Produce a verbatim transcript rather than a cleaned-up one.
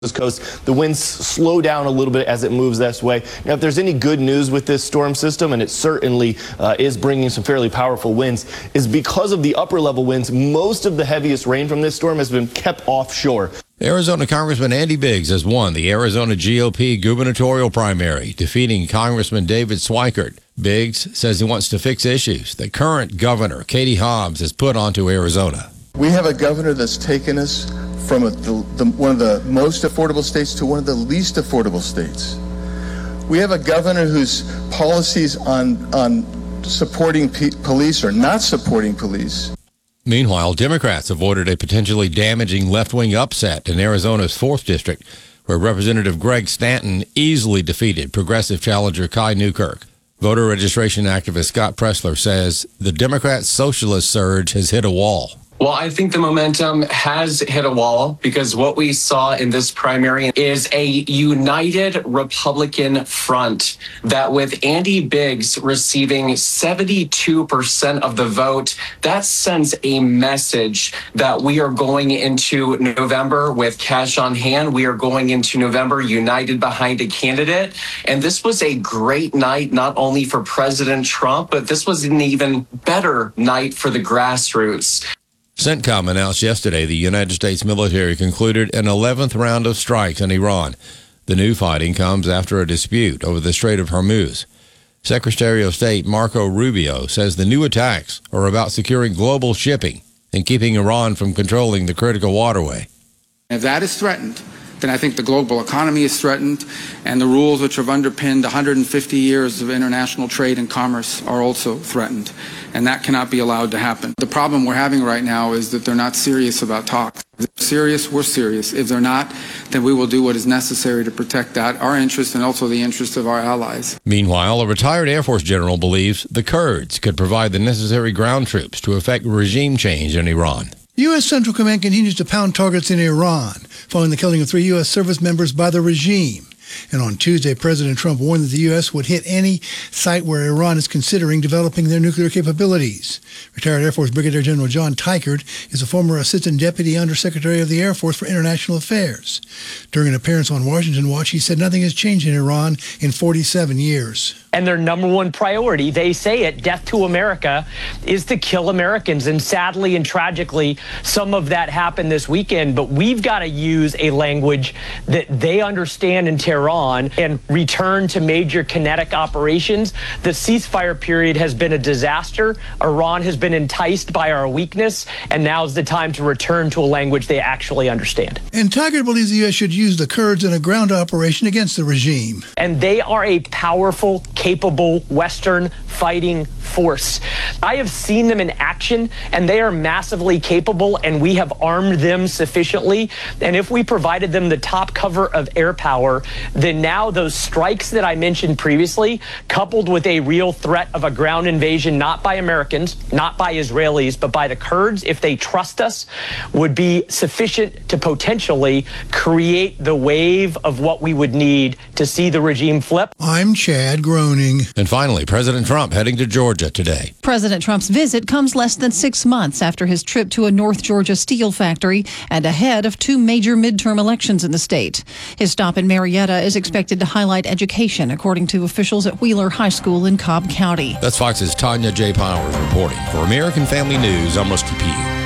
coast. The winds slow down a little bit as it moves this way. Now, if there's any good news with this storm system, and it certainly uh, is bringing some fairly powerful winds, is because of the upper level winds, most of the heaviest rain from this storm has been kept offshore. Arizona Congressman Andy Biggs has won the Arizona G O P gubernatorial primary, defeating Congressman David Swikert. Biggs says he wants to fix issues that current governor Katie Hobbs has put onto Arizona. We have a governor that's taken us from a, the, the, one of the most affordable states to one of the least affordable states. We have a governor whose policies on, on supporting pe- police or not supporting police. Meanwhile, Democrats avoided a potentially damaging left-wing upset in Arizona's fourth District, where Representative Greg Stanton easily defeated progressive challenger Kai Newkirk. Voter registration activist Scott Pressler says the Democrat socialist surge has hit a wall. Well, I think the momentum has hit a wall because what we saw in this primary is a united Republican front that with Andy Biggs receiving seventy-two percent of the vote, that sends a message that we are going into November with cash on hand. We are going into November united behind a candidate. And this was a great night, not only for President Trump, but this was an even better night for the grassroots. CENTCOM announced yesterday the United States military concluded an eleventh round of strikes in Iran. The new fighting comes after a dispute over the Strait of Hormuz. Secretary of State Marco Rubio says the new attacks are about securing global shipping and keeping Iran from controlling the critical waterway. If that is threatened, then I think the global economy is threatened, and the rules which have underpinned one hundred fifty years of international trade and commerce are also threatened, and that cannot be allowed to happen. The problem we're having right now is that they're not serious about talks. If they're serious, we're serious. If they're not, then we will do what is necessary to protect that, our interest, and also the interest of our allies. Meanwhile, a retired Air Force general believes the Kurds could provide the necessary ground troops to effect regime change in Iran. U S. Central Command continues to pound targets in Iran, following the killing of three U S service members by the regime. And on Tuesday, President Trump warned that the U S would hit any site where Iran is considering developing their nuclear capabilities. Retired Air Force Brigadier General John Teichert is a former Assistant Deputy Undersecretary of the Air Force for International Affairs. During an appearance on Washington Watch, he said nothing has changed in Iran in forty-seven years. And their number one priority, they say it, death to America, is to kill Americans. And sadly and tragically, some of that happened this weekend. But we've got to use a language that they understand in Tehran and return to major kinetic operations. The ceasefire period has been a disaster. Iran has been enticed by our weakness. And now's the time to return to a language they actually understand. And Tiger believes the U S should use the Kurds in a ground operation against the regime. And they are a powerful, capable Western fighting force. I have seen them in action, and they are massively capable, and we have armed them sufficiently. And if we provided them the top cover of air power, then now those strikes that I mentioned previously, coupled with a real threat of a ground invasion, not by Americans, not by Israelis, but by the Kurds, if they trust us, would be sufficient to potentially create the wave of what we would need to see the regime flip. I'm Chad Groening. And finally, President Trump heading to Georgia today. President Trump's visit comes less than six months after his trip to a North Georgia steel factory and ahead of two major midterm elections in the state. His stop in Marietta is expected to highlight education, according to officials at Wheeler High School in Cobb County. That's Fox's Tanya J. Powers reporting. For American Family News, I'm Rusty Pugh.